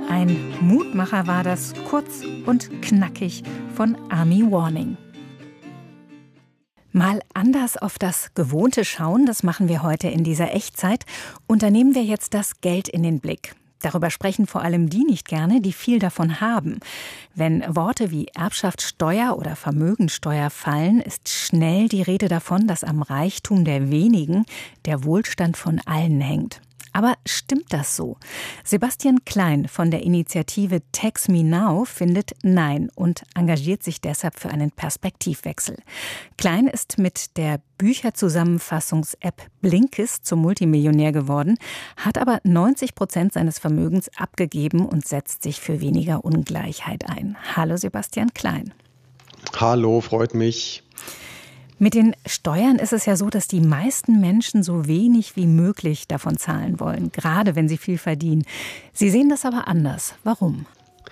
Ein Mutmacher war das, kurz und knackig von Army Warning. Mal anders auf das Gewohnte schauen, das machen wir heute in dieser Echtzeit. Und da nehmen wir jetzt das Geld in den Blick. Darüber sprechen vor allem die nicht gerne, die viel davon haben. Wenn Worte wie Erbschaftssteuer oder Vermögensteuer fallen, ist schnell die Rede davon, dass am Reichtum der wenigen der Wohlstand von allen hängt. Aber stimmt das so? Sebastian Klein von der Initiative Tax Me Now findet nein und engagiert sich deshalb für einen Perspektivwechsel. Klein ist mit der Bücherzusammenfassungs-App Blinkist zum Multimillionär geworden, hat aber 90% seines Vermögens abgegeben und setzt sich für weniger Ungleichheit ein. Hallo Sebastian Klein. Hallo, freut mich. Mit den Steuern ist es ja so, dass die meisten Menschen so wenig wie möglich davon zahlen wollen, gerade wenn sie viel verdienen. Sie sehen das aber anders. Warum?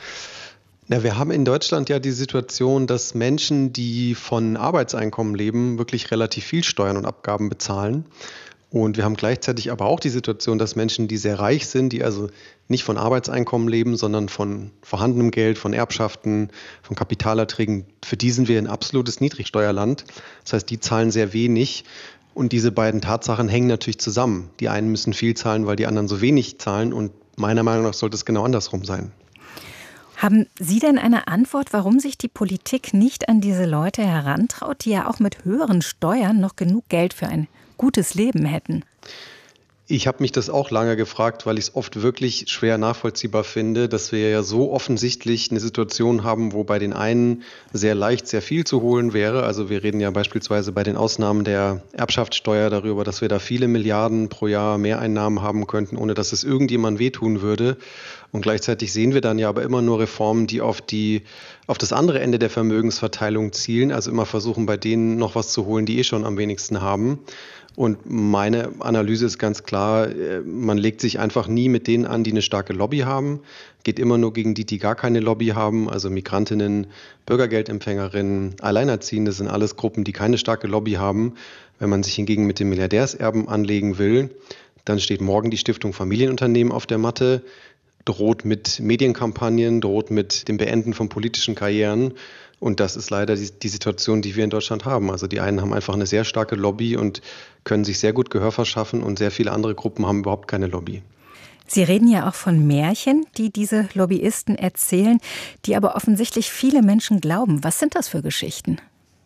Na, wir haben in Deutschland ja die Situation, dass Menschen, die von Arbeitseinkommen leben, wirklich relativ viel Steuern und Abgaben bezahlen. Und wir haben gleichzeitig aber auch die Situation, dass Menschen, die sehr reich sind, die also nicht von Arbeitseinkommen leben, sondern von vorhandenem Geld, von Erbschaften, von Kapitalerträgen, für die sind wir ein absolutes Niedrigsteuerland. Das heißt, die zahlen sehr wenig. Und diese beiden Tatsachen hängen natürlich zusammen. Die einen müssen viel zahlen, weil die anderen so wenig zahlen. Und meiner Meinung nach sollte es genau andersrum sein. Haben Sie denn eine Antwort, warum sich die Politik nicht an diese Leute herantraut, die ja auch mit höheren Steuern noch genug Geld für ein gutes Leben hätten? Ich habe mich das auch lange gefragt, weil ich es oft wirklich schwer nachvollziehbar finde, dass wir ja so offensichtlich eine Situation haben, wo bei den einen sehr leicht sehr viel zu holen wäre. Also wir reden ja beispielsweise bei den Ausnahmen der Erbschaftssteuer darüber, dass wir da viele Milliarden pro Jahr Mehreinnahmen haben könnten, ohne dass es irgendjemand wehtun würde. Und gleichzeitig sehen wir dann ja aber immer nur Reformen, die auf das andere Ende der Vermögensverteilung zielen, also immer versuchen, bei denen noch was zu holen, die schon am wenigsten haben. Und meine Analyse ist ganz klar, man legt sich einfach nie mit denen an, die eine starke Lobby haben, geht immer nur gegen die gar keine Lobby haben, also Migrantinnen, Bürgergeldempfängerinnen, Alleinerziehende sind alles Gruppen, die keine starke Lobby haben. Wenn man sich hingegen mit den Milliardärserben anlegen will, dann steht morgen die Stiftung Familienunternehmen auf der Matte, droht mit Medienkampagnen, droht mit dem Beenden von politischen Karrieren. Und das ist leider die Situation, die wir in Deutschland haben. Also die einen haben einfach eine sehr starke Lobby und können sich sehr gut Gehör verschaffen und sehr viele andere Gruppen haben überhaupt keine Lobby. Sie reden ja auch von Märchen, die diese Lobbyisten erzählen, die aber offensichtlich viele Menschen glauben. Was sind das für Geschichten?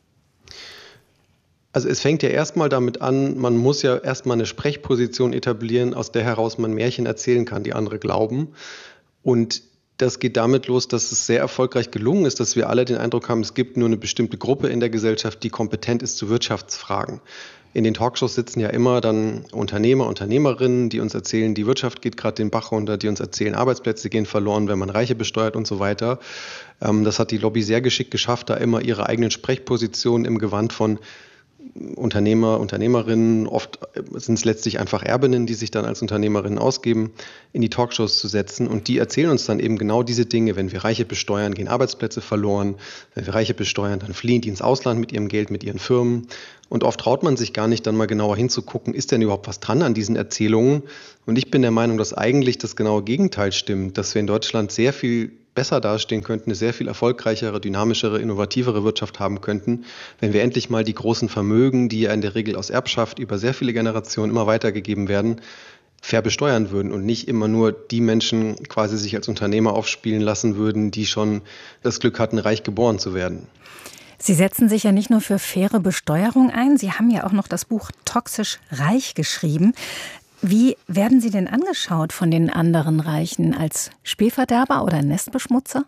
Also es fängt ja erstmal damit an, man muss ja erstmal eine Sprechposition etablieren, aus der heraus man Märchen erzählen kann, die andere glauben. Und das geht damit los, dass es sehr erfolgreich gelungen ist, dass wir alle den Eindruck haben, es gibt nur eine bestimmte Gruppe in der Gesellschaft, die kompetent ist zu Wirtschaftsfragen. In den Talkshows sitzen ja immer dann Unternehmer, Unternehmerinnen, die uns erzählen, die Wirtschaft geht gerade den Bach runter, die uns erzählen, Arbeitsplätze gehen verloren, wenn man Reiche besteuert und so weiter. Das hat die Lobby sehr geschickt geschafft, da immer ihre eigenen Sprechpositionen im Gewand von Unternehmer, Unternehmerinnen, oft sind es letztlich einfach Erbinnen, die sich dann als Unternehmerinnen ausgeben, in die Talkshows zu setzen. Und die erzählen uns dann eben genau diese Dinge. Wenn wir Reiche besteuern, gehen Arbeitsplätze verloren. Wenn wir Reiche besteuern, dann fliehen die ins Ausland mit ihrem Geld, mit ihren Firmen. Und oft traut man sich gar nicht, dann mal genauer hinzugucken, ist denn überhaupt was dran an diesen Erzählungen? Und ich bin der Meinung, dass eigentlich das genaue Gegenteil stimmt, dass wir in Deutschland sehr viel besser dastehen könnten, eine sehr viel erfolgreichere, dynamischere, innovativere Wirtschaft haben könnten, wenn wir endlich mal die großen Vermögen, die ja in der Regel aus Erbschaft über sehr viele Generationen immer weitergegeben werden, fair besteuern würden und nicht immer nur die Menschen quasi sich als Unternehmer aufspielen lassen würden, die schon das Glück hatten, reich geboren zu werden. Sie setzen sich ja nicht nur für faire Besteuerung ein, Sie haben ja auch noch das Buch Toxisch Reich geschrieben. Wie werden Sie denn angeschaut von den anderen Reichen? Als Spielverderber oder Nestbeschmutzer?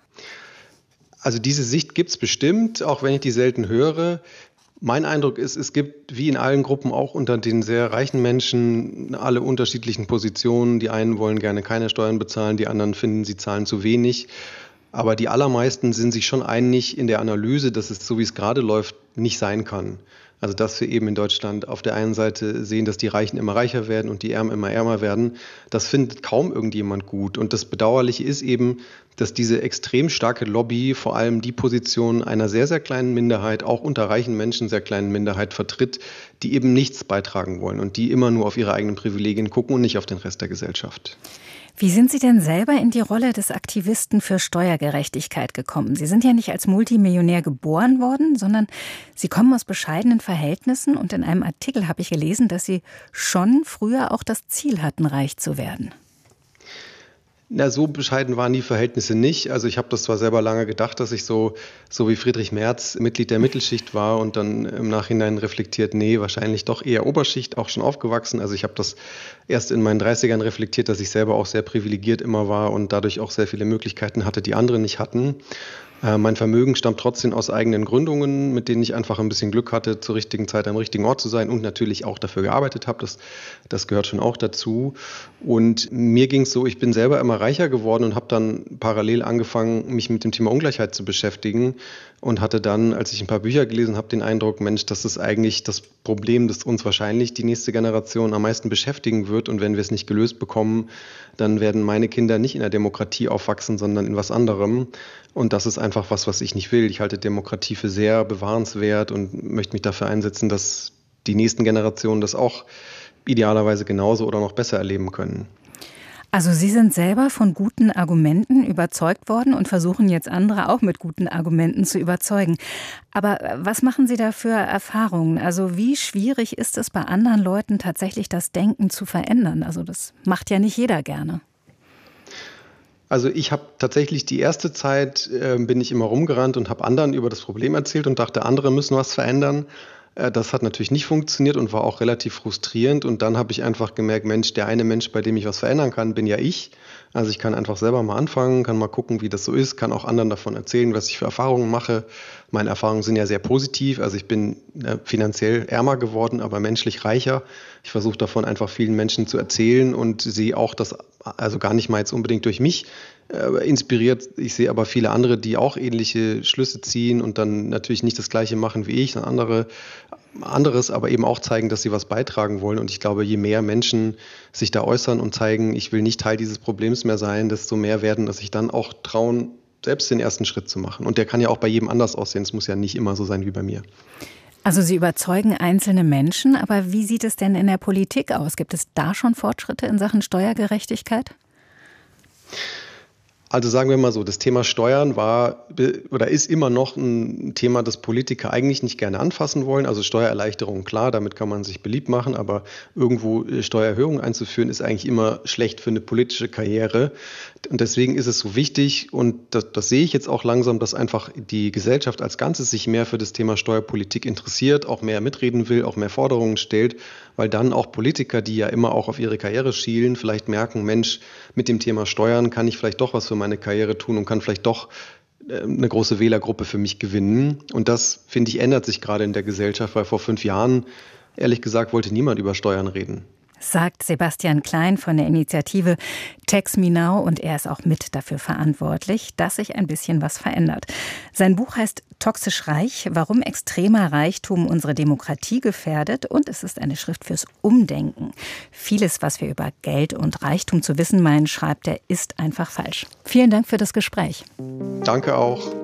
Also diese Sicht gibt es bestimmt, auch wenn ich die selten höre. Mein Eindruck ist, es gibt wie in allen Gruppen auch unter den sehr reichen Menschen alle unterschiedlichen Positionen. Die einen wollen gerne keine Steuern bezahlen, die anderen finden, sie zahlen zu wenig. Aber die allermeisten sind sich schon einig in der Analyse, dass es, so wie es gerade läuft, nicht sein kann. Also dass wir eben in Deutschland auf der einen Seite sehen, dass die Reichen immer reicher werden und die Ärmeren immer ärmer werden, das findet kaum irgendjemand gut. Und das Bedauerliche ist eben, dass diese extrem starke Lobby vor allem die Position einer sehr, sehr kleinen Minderheit, auch unter reichen Menschen sehr kleinen Minderheit vertritt, die eben nichts beitragen wollen und die immer nur auf ihre eigenen Privilegien gucken und nicht auf den Rest der Gesellschaft. Wie sind Sie denn selber in die Rolle des Aktivisten für Steuergerechtigkeit gekommen? Sie sind ja nicht als Multimillionär geboren worden, sondern Sie kommen aus bescheidenen Verhältnissen. Und in einem Artikel habe ich gelesen, dass Sie schon früher auch das Ziel hatten, reich zu werden. Na, so bescheiden waren die Verhältnisse nicht. Also ich habe das zwar selber lange gedacht, dass ich so wie Friedrich Merz Mitglied der Mittelschicht war und dann im Nachhinein reflektiert, nee, wahrscheinlich doch eher Oberschicht, auch schon aufgewachsen. Also ich habe das erst in meinen 30ern reflektiert, dass ich selber auch sehr privilegiert immer war und dadurch auch sehr viele Möglichkeiten hatte, die andere nicht hatten. Mein Vermögen stammt trotzdem aus eigenen Gründungen, mit denen ich einfach ein bisschen Glück hatte, zur richtigen Zeit am richtigen Ort zu sein und natürlich auch dafür gearbeitet habe. Das gehört schon auch dazu. Und mir ging es so, ich bin selber immer reicher geworden und habe dann parallel angefangen, mich mit dem Thema Ungleichheit zu beschäftigen und hatte dann, als ich ein paar Bücher gelesen habe, den Eindruck, Mensch, das ist eigentlich das Problem, das uns wahrscheinlich die nächste Generation am meisten beschäftigen wird. Und wenn wir es nicht gelöst bekommen, dann werden meine Kinder nicht in der Demokratie aufwachsen, sondern in was anderem. Und das ist einfach was ich nicht will. Ich halte Demokratie für sehr bewahrenswert und möchte mich dafür einsetzen, dass die nächsten Generationen das auch idealerweise genauso oder noch besser erleben können. Also Sie sind selber von guten Argumenten überzeugt worden und versuchen jetzt andere auch mit guten Argumenten zu überzeugen. Aber was machen Sie da für Erfahrungen? Also wie schwierig ist es bei anderen Leuten tatsächlich das Denken zu verändern? Also das macht ja nicht jeder gerne. Also ich habe tatsächlich die erste Zeit, bin ich immer rumgerannt und habe anderen über das Problem erzählt und dachte, andere müssen was verändern. Das hat natürlich nicht funktioniert und war auch relativ frustrierend. Und dann habe ich einfach gemerkt, Mensch, der eine Mensch, bei dem ich was verändern kann, bin ja ich. Also ich kann einfach selber mal anfangen, kann mal gucken, wie das so ist, kann auch anderen davon erzählen, was ich für Erfahrungen mache. Meine Erfahrungen sind ja sehr positiv. Also ich bin finanziell ärmer geworden, aber menschlich reicher. Ich versuche davon einfach vielen Menschen zu erzählen und sie auch das, also gar nicht mal jetzt unbedingt durch mich inspiriert. Ich sehe aber viele andere, die auch ähnliche Schlüsse ziehen und dann natürlich nicht das Gleiche machen wie ich, sondern anderes, aber eben auch zeigen, dass sie was beitragen wollen. Und ich glaube, je mehr Menschen sich da äußern und zeigen, ich will nicht Teil dieses Problems mehr sein, desto mehr werden dass sich dann auch trauen, selbst den ersten Schritt zu machen. Und der kann ja auch bei jedem anders aussehen. Es muss ja nicht immer so sein wie bei mir. Also Sie überzeugen einzelne Menschen, aber wie sieht es denn in der Politik aus? Gibt es da schon Fortschritte in Sachen Steuergerechtigkeit? Also sagen wir mal so, das Thema Steuern war oder ist immer noch ein Thema, das Politiker eigentlich nicht gerne anfassen wollen. Also Steuererleichterung, klar, damit kann man sich beliebt machen, aber irgendwo Steuererhöhungen einzuführen, ist eigentlich immer schlecht für eine politische Karriere. Und deswegen ist es so wichtig, und das sehe ich jetzt auch langsam, dass einfach die Gesellschaft als Ganzes sich mehr für das Thema Steuerpolitik interessiert, auch mehr mitreden will, auch mehr Forderungen stellt, weil dann auch Politiker, die ja immer auch auf ihre Karriere schielen, vielleicht merken, Mensch, mit dem Thema Steuern kann ich vielleicht doch was für meine Karriere tun und kann vielleicht doch eine große Wählergruppe für mich gewinnen. Und das, finde ich, ändert sich gerade in der Gesellschaft, weil vor 5 Jahren, ehrlich gesagt, wollte niemand über Steuern reden. Sagt Sebastian Klein von der Initiative Tax Me Now, und er ist auch mit dafür verantwortlich, dass sich ein bisschen was verändert. Sein Buch heißt Toxisch reich, warum extremer Reichtum unsere Demokratie gefährdet, und es ist eine Schrift fürs Umdenken. Vieles, was wir über Geld und Reichtum zu wissen meinen, schreibt er, ist einfach falsch. Vielen Dank für das Gespräch. Danke auch.